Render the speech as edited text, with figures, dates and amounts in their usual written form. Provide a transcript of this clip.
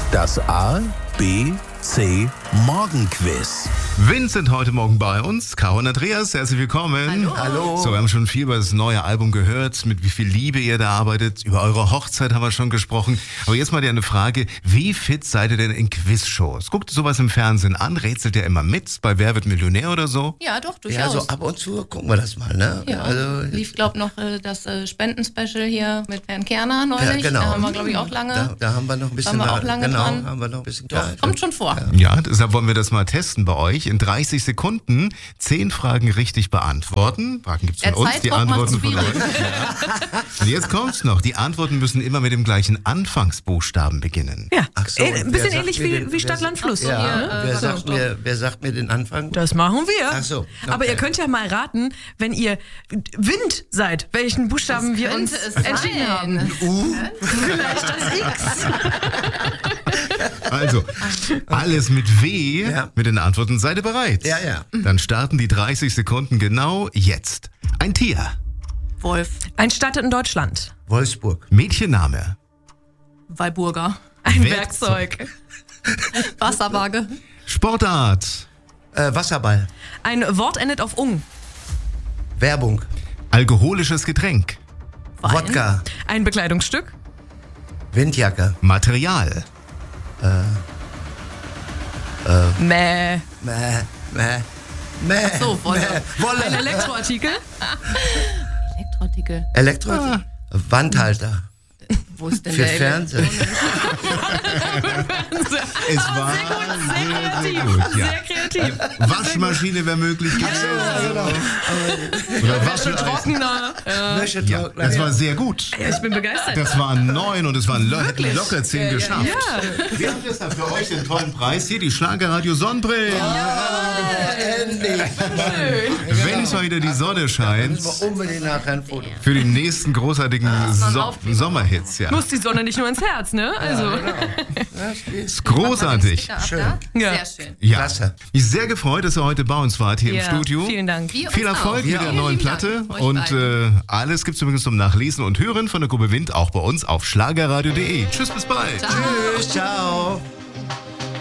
Das A, B, C Morgenquiz. Vincent heute Morgen bei uns. Caro und Andreas, herzlich willkommen. Hallo. So, wir haben schon viel über das neue Album gehört, mit wie viel Liebe ihr da arbeitet. Über eure Hochzeit haben wir schon gesprochen. Aber jetzt mal eine Frage, wie fit seid ihr denn in Quizshows? Guckt ihr sowas im Fernsehen an? Rätselt ihr immer mit bei Wer wird Millionär oder so? Ja, doch, durchaus. Ja, so ab und zu gucken wir das mal, ne? Ja, Also, lief, glaube noch das Spendenspecial hier mit Herrn Kerner neulich. Ja, genau. Da haben wir, glaube ich, auch lange. Da haben wir noch ein bisschen Waren wir auch lange dran. haben wir noch ein bisschen Doch, kommt schon vor. Ja, deshalb wollen wir das mal testen bei euch. In 30 Sekunden 10 Fragen richtig beantworten. Fragen gibt's von Der uns, die Zeitdruck Antworten von macht's euch. Und jetzt kommt's noch. Die Antworten müssen immer mit dem gleichen Anfangsbuchstaben beginnen. Ja, Ach so, ein und bisschen wer ähnlich sagt mir den- wie Stadt, Land, Fluss. Ja, Ja, wer sagt mir den Anfang? Das machen wir. Ach so, okay. Aber ihr könnt ja mal raten, wenn ihr Wind seid, welchen Buchstaben wir uns Könnte es entschieden sein? haben. Vielleicht das X. Also, alles mit W, Ja. mit den Antworten. Seid ihr bereit? Ja, ja. Dann starten die 30 Sekunden genau jetzt. Ein Tier, Wolf. Ein Stadt in Deutschland. Wolfsburg. Mädchenname, Walburger. Ein Werkzeug. Werkzeug. Wasserwaage. Sportart, Wasserball. Ein Wort endet auf ung. Werbung. alkoholisches Getränk, Wein. Wodka. Ein Bekleidungsstück. Windjacke. Material, Mäh. Mäh. So, Wolle. Wolle. Ein Elektroartikel. Elektroartikel. Elektro. Wandhalter. Wo ist denn Für der Fernsehen. es war sehr gut. Ja. Sehr kreativ. Waschmaschine wäre möglich gewesen. Oder Wäschetrockner. Ja, Wäschetrockner. das war sehr gut. Ja, ich bin begeistert. Das waren 9 und es waren hätten locker 10 geschafft. Ja. Wir haben jetzt für euch den tollen Preis hier, die Schlagerradio Sonnenbrillen. Endlich. Wenn es mal wieder die Sonne scheint, Müssen wir unbedingt nachher ein Foto. für die nächsten großartigen Sommerhits. Ja. Muss die Sonne nicht nur ins Herz, ne? Also. Ist großartig. Schön. Ja. Sehr schön. Ja. Klasse. Mich sehr gefreut, dass ihr heute bei uns wart hier im Ja, Studio. vielen Dank. Wir Viel uns Erfolg auch. mit Ja. der neuen Vielen Platte. Dank euch Und beiden. alles gibt's übrigens zum Nachlesen und Hören von der Gruppe Wind auch bei uns auf schlagerradio.de. Tschüss, bis bald. Tschüss, ciao.